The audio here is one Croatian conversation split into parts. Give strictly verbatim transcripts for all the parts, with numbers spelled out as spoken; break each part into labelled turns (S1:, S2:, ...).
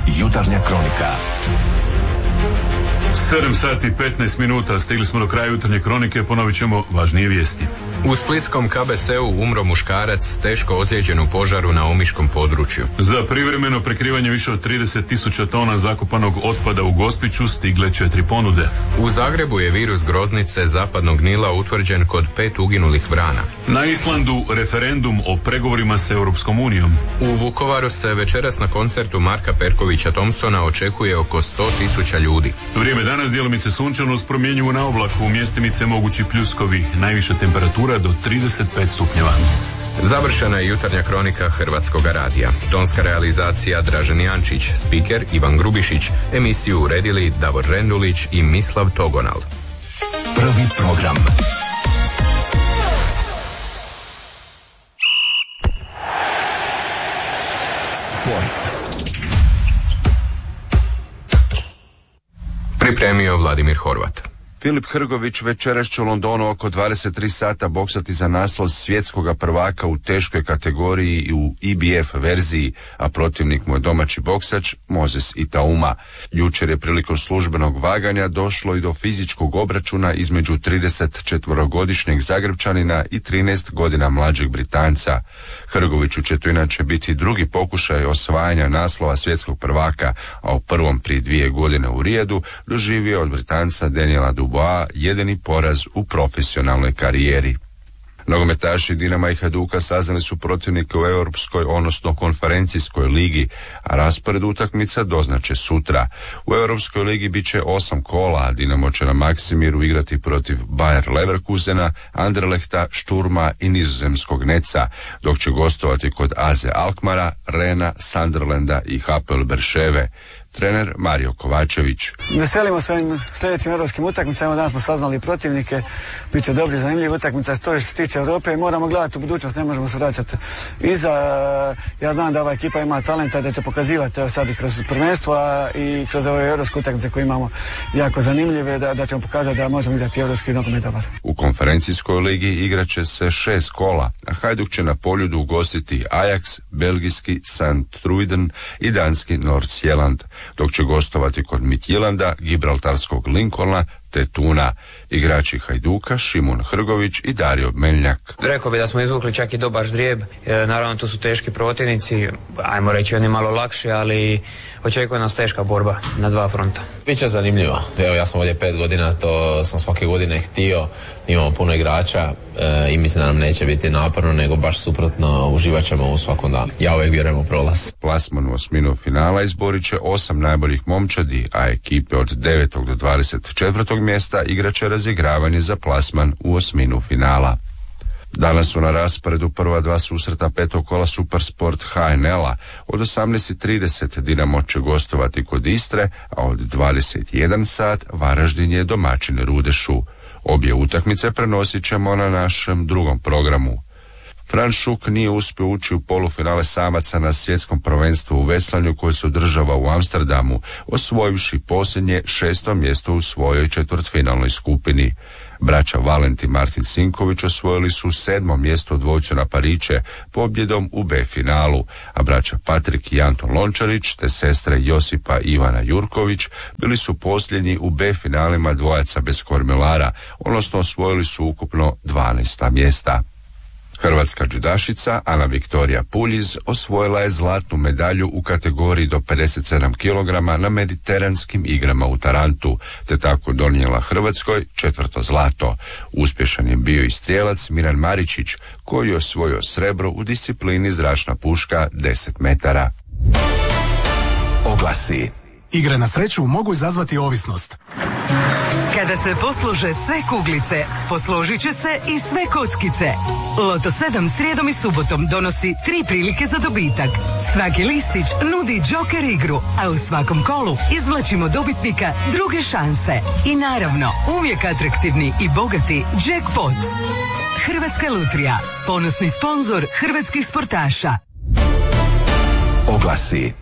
S1: Jutarnja kronika.
S2: sedam sati i petnaest minuta, stigli smo do kraja jutarnje kronike, ponovit ćemo važnije vijesti.
S3: U splitskom K B C-u umro muškarac teško ozlijeđen u požaru na omiškom području.
S2: Za privremeno prekrivanje više od trideset tisuća tona zakopanog otpada u Gospiću stigle četiri ponude.
S3: U Zagrebu je virus groznice zapadnog Nila utvrđen kod pet uginulih vrana.
S2: Na Islandu referendum o pregovorima s Europskom unijom.
S3: U Vukovaru se večeras na koncertu Marka Perkovića Thompsona očekuje oko sto tisuća ljudi.
S2: Vrijeme danas djelomice sunčano s promjenjivo na oblaku, u mjestimice mogući pljuskovi, najviša temperatura do trideset pet stupnjeva.
S3: Završena je jutarnja kronika Hrvatskog radija. Tonska realizacija Dražen Jančić, spiker Ivan Grubišić, emisiju uredili Davor Rendulić i Mislav Togonal.
S1: Prvi program. Sport.
S3: Pripremio Vladimir Horvat.
S4: Filip Hrgović večeras će u Londonu oko dvadeset tri sata boksati za naslov svjetskoga prvaka u teškoj kategoriji i u I B F verziji, a protivnik mu je domaći boksač Moses Itauma. Jučer je prilikom službenog vaganja došlo i do fizičkog obračuna između tridesetčetvorogodišnjeg Zagrebčanina i trinaest godina mlađeg Britanca. Hrgoviću će to inače biti drugi pokušaj osvajanja naslova svjetskog prvaka, a u prvom prije dvije godine u Rijedu doživio od Britanca Daniela Dubois jedini poraz u profesionalnoj karijeri. Nogometaši Dinama i Hajduka saznali su protivnike u Europskoj, odnosno konferencijskoj ligi, a raspored utakmica doznače sutra. U Europskoj ligi bit će osam kola, a Dinamo će na Maksimiru igrati protiv Bayer Leverkusena, Anderlechta, Šturma i nizozemskog Neca, dok će gostovati kod A Z Alkmara, Rena, Sunderlanda i H P L Berševe. Trener Mario Kovačević.
S5: Veselimo se ovim sljedećim europskim utakmicama, danas smo saznali protivnike, bit će dobri, zanimljivi utakmica, to je što se tiče Europe i moramo gledati u budućnost, ne možemo se vraćati iza. Ja znam da ova ekipa ima talenta da će pokazivati evo sad i kroz prvenstvo i kroz ove europske utakmice koje imamo jako zanimljive, da, da ćemo pokazati da možemo igrati europski nogomet dobar.
S4: U konferencijskoj ligi igraće se šest kola, a Hajduk će na Poljudu ugostiti Ajax, belgijski Sant Truiden i danski Nordsjælland, dok će gostovati kod Midtjylanda, gibraltarskog Lincolna te Tuna. Igrači Hajduka Šimun Hrgović i Dario Meljnjak.
S6: Rekao bi da smo izvukli čak i dobar ždrijeb, e, naravno to su teški protivnici, ajmo reći oni malo lakši, ali očekuje nas teška borba na dva fronta.
S7: Biće zanimljivo, evo ja sam ovdje pet godina, to sam svake godine htio, imamo puno igrača e, i mislim da nam neće biti naporno, nego baš suprotno, uživat ćemo u svakom danu. Ja uvijek vjerujem u prolaz.
S4: Plasman u osminu finala izborit će osam najboljih momčadi, a ekipe od devetog do dvadeset četvrtog mjesta igraće razigravanje za plasman u osminu finala. Danas su na rasporedu prva dva susreta petog kola Supersport H N L-a. Od osamnaest i trideset Dinamo će gostovati kod Istre, a od dvadeset jedan sat Varaždin je domaćin Rudešu. Obje utakmice prenosit ćemo na našem drugom programu. Fran Šuk nije uspio ući u polufinale samaca na svjetskom prvenstvu u veslanju koje se održava u Amsterdamu, osvojivši posljednje šesto mjesto u svojoj četvrtfinalnoj skupini. Braća Valent i Martin Sinković osvojili su sedmo mjesto u dvojcu na pariće pobjedom u B finalu, a braća Patrik i Anton Lončarić te sestre Josipa i Ivana Jurković bili su posljednji u B finalima dvojaca bez kormilara, odnosno osvojili su ukupno dvanaesta mjesta. Hrvatska džudašica Ana Viktorija Puljiz osvojila je zlatnu medalju u kategoriji do pedeset sedam kilograma na mediteranskim igrama u Tarantu, te tako donijela Hrvatskoj četvrto zlato. Uspješan je bio i strijelac Miran Maričić, koji je osvojio srebro u disciplini zračna puška deset metara.
S1: Oglasi.
S8: Igre na sreću mogu izazvati ovisnost.
S9: Kada se poslože sve kuglice, posložit će se i sve kockice. Loto sedam srijedom i subotom donosi tri prilike za dobitak. Svaki listić nudi džoker igru, a u svakom kolu izvlačimo dobitnika druge šanse. I naravno, uvijek atraktivni i bogati jackpot. Hrvatska lutrija, ponosni sponzor hrvatskih sportaša.
S1: Oglasi.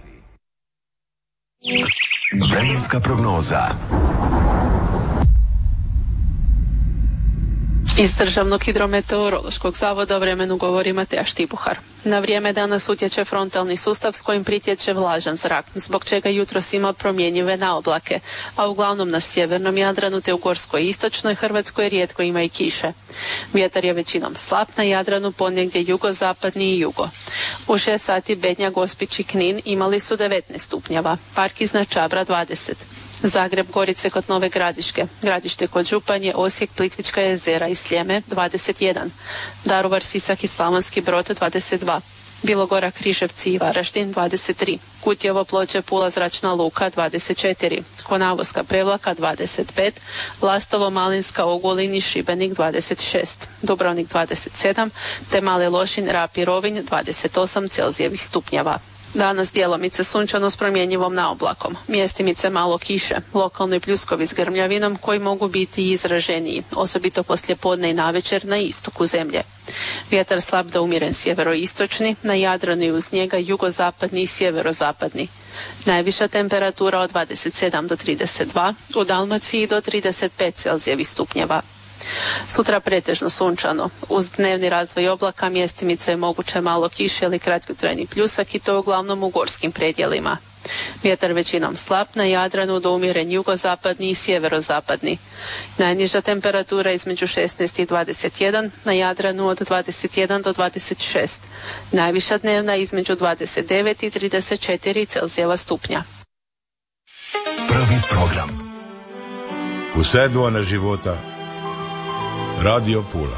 S1: Vremenska prognoza.
S10: Iz Državnog hidrometeorološkog zavoda o vremenu govori Mateja Štibuhar. Na vrijeme danas utječe frontalni sustav s kojim pritječe vlažan zrak, zbog čega jutros ima promjenjive naoblake, a uglavnom na sjevernom Jadranu te u gorskoj i istočnoj Hrvatskoj rijetko ima i kiše. Vjetar je većinom slab, na Jadranu ponegdje jugozapadni i jugo. U šest sati Bednja, Gospić i Knin imali su devetnaest stupnjeva, Park iznad Čabra dvadeset. Zagreb, Gorice kod Nove Gradiške, Gradište kod Županje, Osijek, Plitvička jezera i Sljeme dvadeset jedan, Daruvar, Sisak i Slavonski Brod dvadeset dva, Bilogora, Križevci i Varaždin dvadeset tri, Kutjevo, Ploče, Pula, Zračna luka dvadeset četiri, Konavoska, Prevlaka dvadeset pet, Lastovo, Malinska, Ogulin i Šibenik dvadeset šest, Dubrovnik dvadeset sedam, te Mali Lošinj, Rab i Rovinj dvadeset osam Celzijevih stupnjeva. Danas djelomice sunčano s promjenjivom naoblakom, mjestimice malo kiše, lokalni pljuskovi s grmljavinom koji mogu biti izraženiji, osobito poslije podne i navečer na istoku zemlje. Vjetar slab do umjeren sjeveroistočni, na Jadranu i uz njega jugozapadni i sjeverozapadni. Najviša temperatura od dvadeset sedam do trideset dva, u Dalmaciji do trideset pet Celzijevih stupnjeva. Sutra pretežno sunčano, uz dnevni razvoj oblaka mjestimice je moguće malo kiše ili kratkotrajni pljusak i to uglavnom u gorskim predjelima. Vjetar većinom slab, na Jadranu do umjeren jugozapadni i sjeverozapadni. Najniža temperatura između šesnaest i dvadeset jedan, na Jadranu od dvadeset jedan do dvadeset šest. Najviša dnevna između dvadeset devet i trideset četiri Celzijeva stupnja.
S1: Prvi program.
S11: U sedmona života Radio Pula.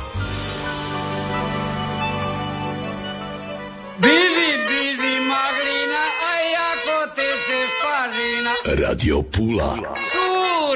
S12: Biži, biži maglina, a jako te se spažina.
S1: Radio Pula.